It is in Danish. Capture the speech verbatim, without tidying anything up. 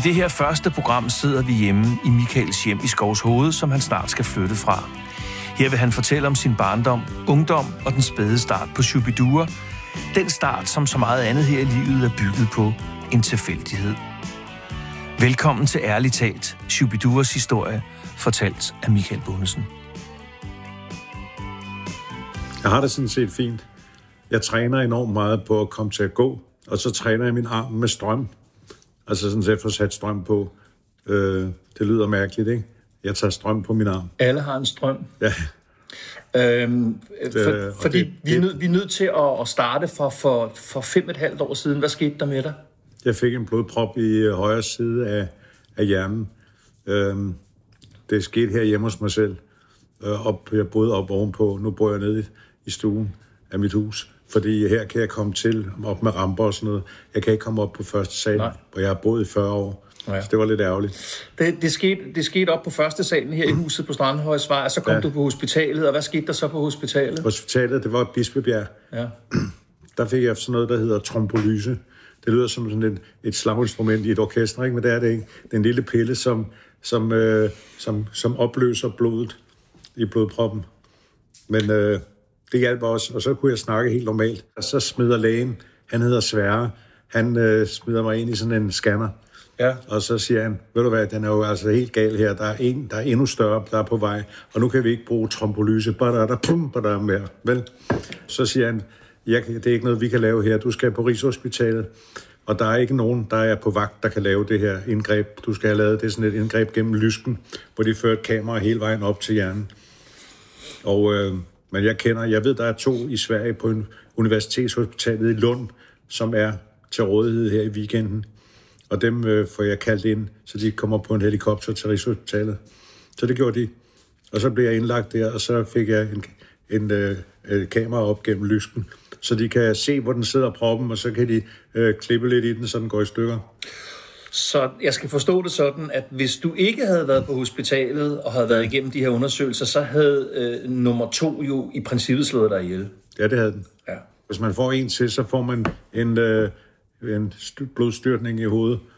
det her første program sidder vi hjemme i Michaels hjem i Skovshoved, som han snart skal flytte fra. Her vil han fortælle om sin barndom, ungdom og den spæde start på Shu-bi-dua. Den start, som så meget andet her i livet er bygget på en tilfældighed. Velkommen til Ærligt Talt, Shu-bi-duas historie, fortalt af Michael Bundesen. Jeg har det sådan set fint. Jeg træner enormt meget på at komme til at gå, og så træner jeg min arm med strøm. Altså sådan set for at sætte strøm på. Øh, det lyder mærkeligt, ikke? Jeg tager strøm på min arm. Alle har en strøm. Ja. Øhm, for, det, fordi det, vi, er nød, vi er nødt til at, at starte for, for, for fem og et halvt år siden. Hvad skete der med dig? Jeg fik en blodprop i højre side af, af hjernen. Øhm, det skete her hjemme hos mig selv. Øh, op, jeg boede op ovenpå. Nu bor jeg nede i, i stuen af mit hus. Fordi her kan jeg komme til, op med ramper og sådan noget. Jeg kan ikke komme op på første sal, hvor jeg har boet i fyrre år. Ja. Så det var lidt ærgerligt. Det, det, skete, det skete op på første salen her i huset på Strandhøjsvej, og så kom ja. du på hospitalet, og hvad skete der så på hospitalet? Hospitalet, det var Bispebjerg. Ja. Der fik jeg sådan noget, der hedder trombolyse. Det lyder som sådan et, et slaginstrument i et orkester, ikke? Men det er det ikke. Det er en lille pille, som, som, øh, som, som opløser blodet i blodproppen. Men øh, det hjalp også, og så kunne jeg snakke helt normalt. Og så smider lægen, han hedder Sverre, han øh, smider mig ind i sådan en scanner. Ja. Og så siger han, ved du hvad, den er jo altså helt gal her. Der er en, der er endnu større, der er på vej, og nu kan vi ikke bruge trombolyse. Bare der, pum, bare der mere. Vel? Så siger han, jeg, det er ikke noget, vi kan lave her. Du skal på Rigshospitalet, og der er ikke nogen, der er på vagt, der kan lave det her indgreb. Du skal have lavet det sådan et indgreb gennem lysken, hvor de fører et kamera hele vejen op til hjernen. Og, øh, men jeg kender, jeg ved, der er to i Sverige på en universitetshospitalet i Lund, som er til rådighed her i weekenden. Og dem øh, får jeg kaldt ind, så de kommer på en helikopter til Rigshospitalet. Så det gjorde de. Og så blev jeg indlagt der, og så fik jeg en, en øh, kamera op gennem lysken, så de kan se, hvor den sidder proppen, og så kan de øh, klippe lidt i den, så den går i stykker. Så jeg skal forstå det sådan, at hvis du ikke havde været på hospitalet og havde været igennem de her undersøgelser, så havde øh, nummer to jo i princippet slået dig ihjel. Ja, det havde den. Ja. Hvis man får en til, så får man en... Øh, en blodstyrtning i hovedet,